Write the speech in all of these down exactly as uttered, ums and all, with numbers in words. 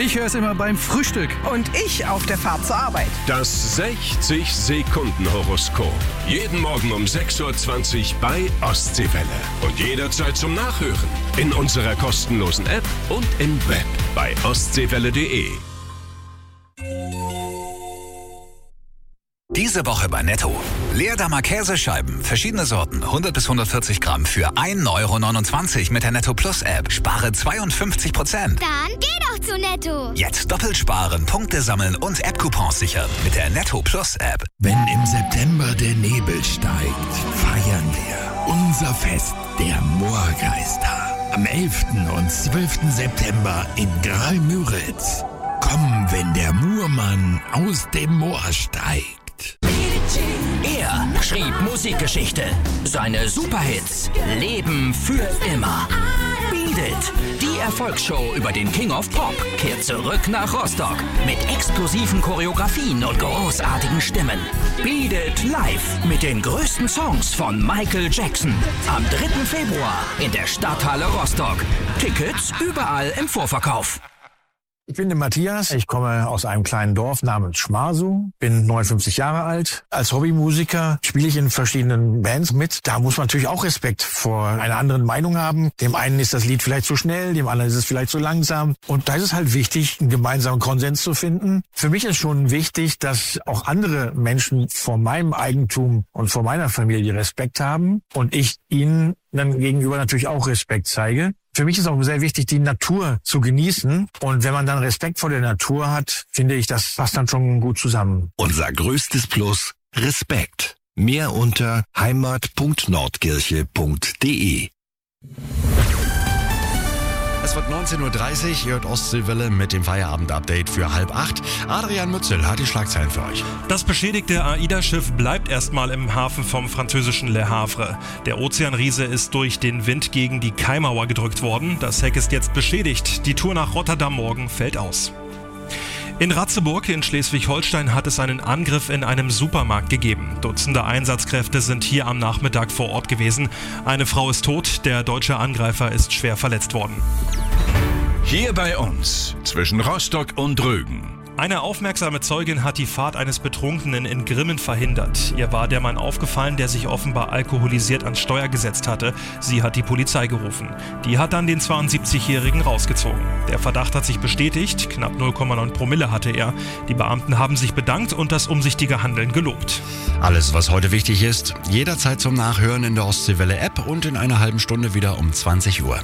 Ich höre es immer beim Frühstück. Und ich auf der Fahrt zur Arbeit. Das sechzig-Sekunden-Horoskop. Jeden Morgen um sechs Uhr zwanzig bei Ostseewelle. Und jederzeit zum Nachhören. In unserer kostenlosen App und im Web bei ostseewelle punkt de. Diese Woche bei Netto. Leerdammer Käsescheiben, verschiedene Sorten, hundert bis hundertvierzig Gramm für ein Euro neunundzwanzig mit der Netto Plus App. Spare zweiundfünfzig Prozent. Dann geh doch zu Netto. Jetzt doppelt sparen, Punkte sammeln und App-Coupons sichern mit der Netto Plus App. Wenn im September der Nebel steigt, feiern wir unser Fest der Moorgeister. Am elften und zwölften September in Graal-Müritz. Komm, wenn der Murmann aus dem Moor steigt. Er schrieb Musikgeschichte. Seine Superhits leben für immer. Beat It, die Erfolgsshow über den King of Pop, kehrt zurück nach Rostock mit explosiven Choreografien und großartigen Stimmen. Beat It live mit den größten Songs von Michael Jackson. Am dritten Februar in der Stadthalle Rostock. Tickets überall im Vorverkauf. Ich bin der Matthias, ich komme aus einem kleinen Dorf namens Schmarsu, bin neunundfünfzig Jahre alt. Als Hobbymusiker spiele ich in verschiedenen Bands mit. Da muss man natürlich auch Respekt vor einer anderen Meinung haben. Dem einen ist das Lied vielleicht zu schnell, dem anderen ist es vielleicht zu langsam. Und da ist es halt wichtig, einen gemeinsamen Konsens zu finden. Für mich ist schon wichtig, dass auch andere Menschen vor meinem Eigentum und vor meiner Familie Respekt haben und ich ihnen dann gegenüber natürlich auch Respekt zeige. Für mich ist auch sehr wichtig, die Natur zu genießen. Und wenn man dann Respekt vor der Natur hat, finde ich, das passt dann schon gut zusammen. Unser größtes Plus, Respekt. Mehr unter heimat punkt nordkirche punkt de. Es wird neunzehn Uhr dreißig, ihr hört Ostseewelle mit dem Feierabend-Update für halb acht. Adrian Mützel hat die Schlagzeilen für euch. Das beschädigte AIDA-Schiff bleibt erstmal im Hafen vom französischen Le Havre. Der Ozeanriese ist durch den Wind gegen die Kaimauer gedrückt worden. Das Heck ist jetzt beschädigt. Die Tour nach Rotterdam morgen fällt aus. In Ratzeburg in Schleswig-Holstein hat es einen Angriff in einem Supermarkt gegeben. Dutzende Einsatzkräfte sind hier am Nachmittag vor Ort gewesen. Eine Frau ist tot, der deutsche Angreifer ist schwer verletzt worden. Hier bei uns, zwischen Rostock und Rügen. Eine aufmerksame Zeugin hat die Fahrt eines Betrunkenen in Grimmen verhindert. Ihr war der Mann aufgefallen, der sich offenbar alkoholisiert ans Steuer gesetzt hatte. Sie hat die Polizei gerufen. Die hat dann den zweiundsiebzigjährigen rausgezogen. Der Verdacht hat sich bestätigt, knapp null Komma neun Promille hatte er. Die Beamten haben sich bedankt und das umsichtige Handeln gelobt. Alles, was heute wichtig ist, jederzeit zum Nachhören in der Ostseewelle-App und in einer halben Stunde wieder um zwanzig Uhr.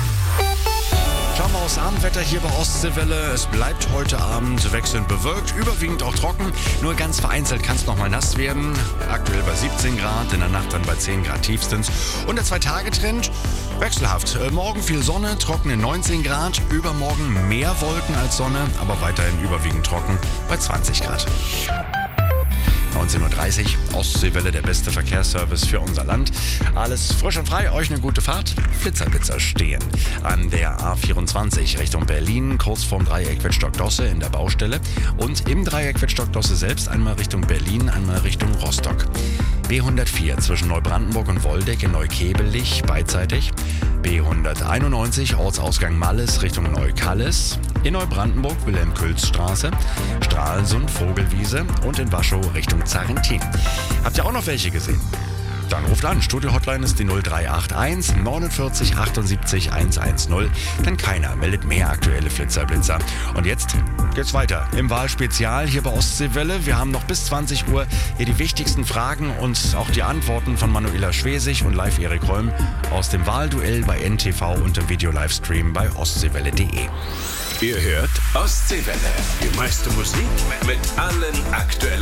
Schauen wir aufs Abendwetter hier bei Ostseewelle. Es bleibt heute Abend wechselnd bewölkt, überwiegend auch trocken. Nur ganz vereinzelt kann es noch mal nass werden. Aktuell bei siebzehn Grad, in der Nacht dann bei zehn Grad tiefstens. Und der Zwei-Tage-Trend wechselhaft. Morgen viel Sonne, trockene neunzehn Grad. Übermorgen mehr Wolken als Sonne, aber weiterhin überwiegend trocken bei zwanzig Grad. neunzehn Uhr dreißig, Ostseewelle, der beste Verkehrsservice für unser Land. Alles frisch und frei, euch eine gute Fahrt. Flitzerblitzer stehen an der A vierundzwanzig Richtung Berlin, kurz vorm Dreieck Wittstock-Dosse in der Baustelle. Und im Dreieck Wittstock-Dosse selbst einmal Richtung Berlin, einmal Richtung Rostock. B hundertvier zwischen Neubrandenburg und Woldeck in Neukebelich beidseitig. B hunderteinundneunzig Ortsausgang Malles Richtung Neukallis. In Neubrandenburg Wilhelm-Külz-Straße, Stralsund, Vogelwiese und in Waschow Richtung Zarentin. Habt ihr auch noch welche gesehen? Dann ruft an. Studio-Hotline ist die null drei acht eins neunundvierzig achtundsiebzig hundertzehn. Denn keiner meldet mehr aktuelle Flitzerblitzer. Und jetzt geht's weiter im Wahlspezial hier bei Ostseewelle. Wir haben noch bis zwanzig Uhr hier die wichtigsten Fragen und auch die Antworten von Manuela Schwesig und Live Erik Röhm aus dem Wahlduell bei N T V und im Video-Livestream bei ostseewelle punkt de. Ihr hört Ostseewelle, die meiste Musik mit allen aktuellen